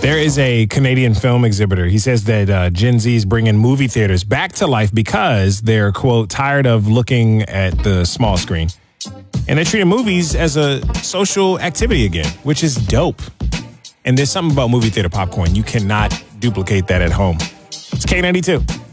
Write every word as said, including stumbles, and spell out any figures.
There is a Canadian film exhibitor. He says that uh, Gen Z is bringing movie theaters back to life because they're, quote, tired of looking at the small screen. And they're treating movies as a social activity again, which is dope. And there's something about movie theater popcorn. You cannot duplicate that at home. It's K ninety-two.